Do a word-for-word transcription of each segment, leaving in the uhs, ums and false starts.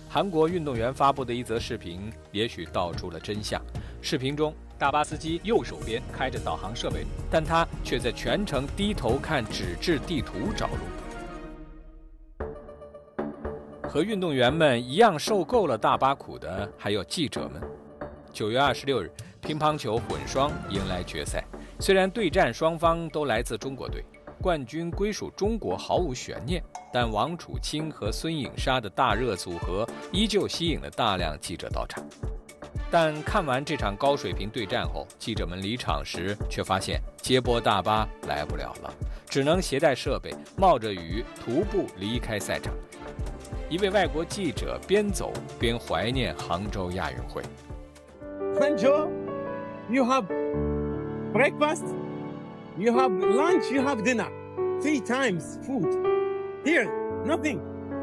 韩国运动员发布的一则视频，也许道出了真相。视频中，大巴司机右手边开着导航设备，但他却在全程低头看纸质地图找路。和运动员们一样受够了大巴苦的，还有记者们。九月二十六日，乒乓球混双迎来决赛。虽然对战双方都来自中国队，冠军归属中国毫无悬念，但王楚钦和孙颖莎的大热组合依旧吸引了大量记者到场。但看完这场高水平对战后，记者们离场时却发现接驳大巴来不了了，只能携带设备，冒着雨徒步离开赛场。一位外国记者边走边怀念杭州亚运会。 Hanjo, you have breakfast, you have lunch, you have dinner. Three times food. Here, nothing.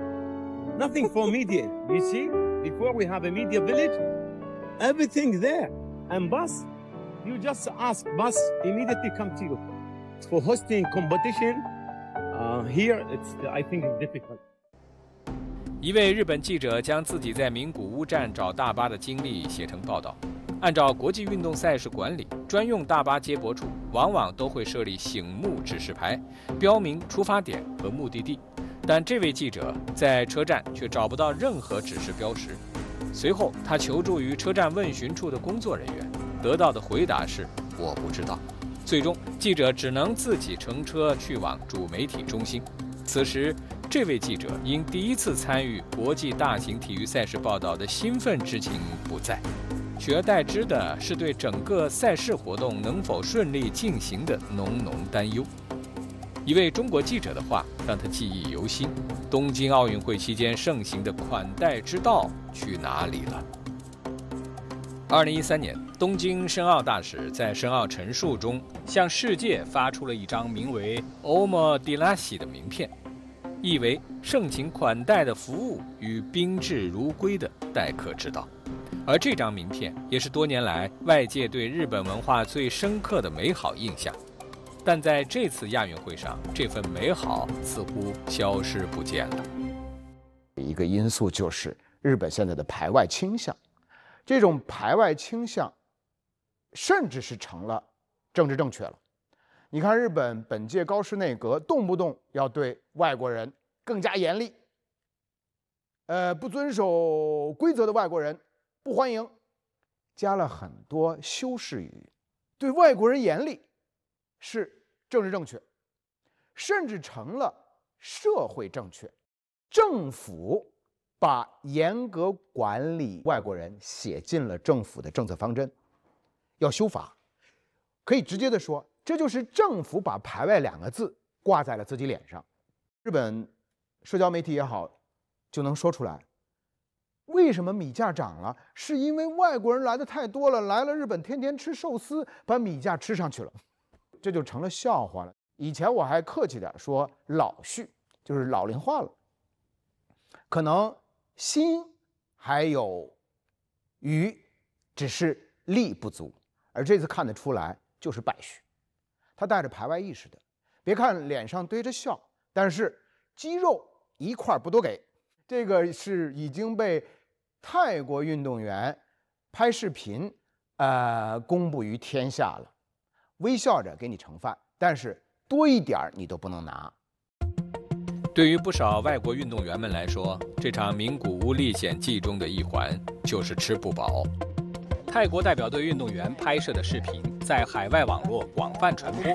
Nothing for media. You see, before we have a media village, everything there. And bus, you just ask bus, immediately come to you. For hosting competition, uh, here it's, I think it's difficult. 一位日本记者将自己在名古屋站找大巴的经历写成报道。按照国际运动赛事管理，专用大巴接驳处往往都会设立醒目指示牌，标明出发点和目的地。但这位记者在车站却找不到任何指示标识。随后，他求助于车站问询处的工作人员，得到的回答是“我不知道”。最终，记者只能自己乘车去往主媒体中心。此时，这位记者因第一次参与国际大型体育赛事报道的兴奋之情不在，取而代之的是对整个赛事活动能否顺利进行的浓浓担忧。一位中国记者的话让他记忆犹新：东京奥运会期间盛行的款待之道去哪里了？二零一三年，东京申奥大使在申奥陈述中向世界发出了一张名为 Omo Delacy 的名片，意为盛情款待的服务与宾至如归的待客之道。而这张名片也是多年来外界对日本文化最深刻的美好印象。但在这次亚运会上，这份美好似乎消失不见了。 一个因素就是日本现在的排外倾向，这种排外倾向甚至是成了政治正确了。你看日本本届高市内阁动不动要对外国人更加严厉，呃，不遵守规则的外国人不欢迎，加了很多修饰语，对外国人严厉是政治正确，甚至成了社会正确。政府把严格管理外国人写进了政府的政策方针，要修法。可以直接的说，这就是政府把排外两个字挂在了自己脸上。日本社交媒体也好，就能说出来，为什么米价涨了？是因为外国人来的太多了，来了日本天天吃寿司，把米价吃上去了，这就成了笑话了。以前我还客气点说老序，就是老龄化了，可能心还有余，只是力不足。而这次看得出来就是败絮，他带着排外意识的。别看脸上堆着笑，但是肌肉一块不多给。这个是已经被泰国运动员拍视频，呃，公布于天下了。微笑着给你盛饭，但是多一点你都不能拿。 对于不少外国运动员们来说，这场名古屋历险记中的一环就是吃不饱。泰国代表队运动员拍摄的视频在海外网络广泛传播。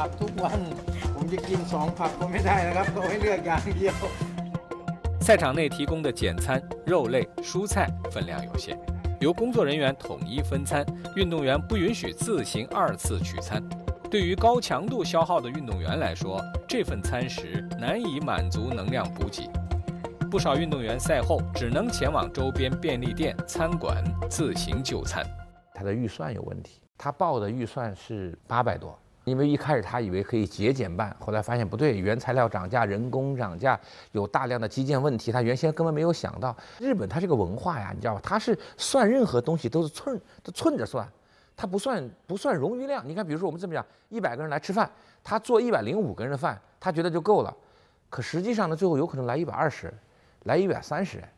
赛场内提供的简餐、肉类、蔬菜分量有限，由工作人员统一分餐，运动员不允许自行二次取餐。对于高强度消耗的运动员来说，这份餐食难以满足能量补给。不少运动员赛后只能前往周边便利店、餐馆自行就餐。 他的预算有问题，他报的预算是八百多，因为一开始他以为可以节俭办，后来发现不对，原材料涨价、人工涨价，有大量的基建问题，他原先根本没有想到。日本它这个文化呀，你知道吧？他是算任何东西都是寸都寸着算，他不算不算冗余量。你看，比如说我们这么讲，一百个人来吃饭，他做一百零五个人的饭，他觉得就够了，可实际上呢，最后有可能来一百二十。来一百三十人，